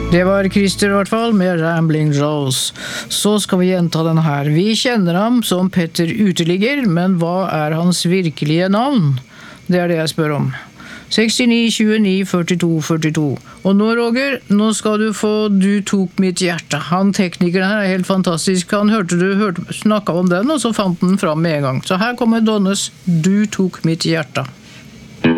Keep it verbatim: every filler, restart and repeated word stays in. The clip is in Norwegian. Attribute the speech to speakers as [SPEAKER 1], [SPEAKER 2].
[SPEAKER 1] Det var Christer I hvert fall med Rambling Rose. Så skal vi gjenta den her. Vi kjenner ham som Petter Uteligger, men hva er hans virkelige navn? Det er det jeg spør om. sekstini tjueni førtito førtito. Og nå, Roger, nå skal du få Du tok mitt hjerte. Han teknikeren her er helt fantastisk. Han hørte du hørte, snakket om den, og så fant den fram med en gang. Så her kommer Donnes Du tok mitt hjerte.